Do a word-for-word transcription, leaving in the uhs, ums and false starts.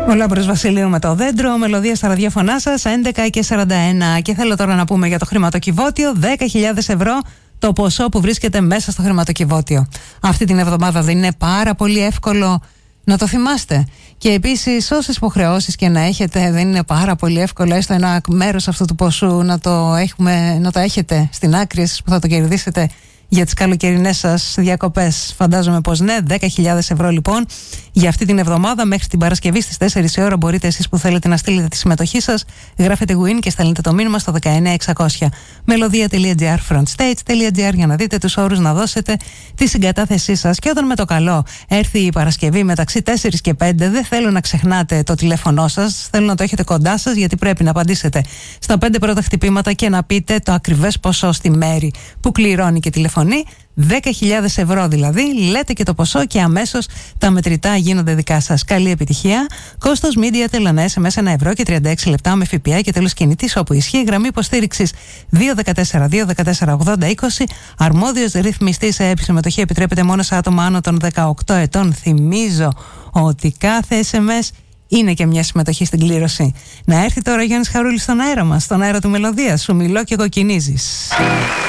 Ο Λάμπρος Βασιλείου με το δέντρο, μελωδία στα ραδιόφωνά σας, έντεκα και σαράντα ένα. Και θέλω τώρα να πούμε για το χρηματοκιβώτιο, δέκα χιλιάδες ευρώ το ποσό που βρίσκεται μέσα στο χρηματοκιβώτιο. Αυτή την εβδομάδα δεν είναι πάρα πολύ εύκολο να το θυμάστε. Και επίσης, όσες υποχρεώσεις και να έχετε, δεν είναι πάρα πολύ εύκολο έστω ένα μέρος αυτού του ποσού να το, έχουμε, να το έχετε στην άκρη, εσείς που θα το κερδίσετε για τις καλοκαιρινές σας διακοπές. Φαντάζομαι πως ναι. Δέκα χιλιάδες ευρώ λοιπόν για αυτή την εβδομάδα μέχρι την Παρασκευή στις τέσσερις η ώρα. Μπορείτε εσείς που θέλετε να στείλετε τη συμμετοχή σας, γράφετε win και στέλνετε το μήνυμα στο δεκαεννιά εξακόσια. Melodia.gr, frontstage.gr για να δείτε τους όρους, να δώσετε τη συγκατάθεσή σας. Και όταν με το καλό έρθει η Παρασκευή μεταξύ τέσσερις και πέντε, δεν θέλω να ξεχνάτε το τηλέφωνό σας. Θέλω να το έχετε κοντά σας, γιατί πρέπει να απαντήσετε στα πέντε πρώτα χτυπήματα και να πείτε το ακριβές ποσό στη μέρη που κληρώνει και τηλεφωνεί. δέκα χιλιάδες ευρώ δηλαδή, λέτε και το ποσό και αμέσως τα μετρητά γίνονται δικά σας. Καλή επιτυχία. Κόστος Media Tel, ένα ες εμ ες ένα ευρώ και τριάντα έξι λεπτά με ΦΠΑ και τέλος κινητής όπου ισχύει. Γραμμή υποστήριξης δύο ένα τέσσερα δύο ένα τέσσερα ογδόντα είκοσι. Αρμόδιος ρυθμιστής σε συμμετοχή επιτρέπεται μόνο σε άτομα άνω των δεκαοκτώ ετών. Θυμίζω ότι κάθε ες εμ ες είναι και μια συμμετοχή στην κλήρωση. Να έρθει τώρα ο Γιάννης Χαρούλης στον αέρα μας, στον αέρα του Μελωδίας. Σου μιλώ και κοκκινίζεις.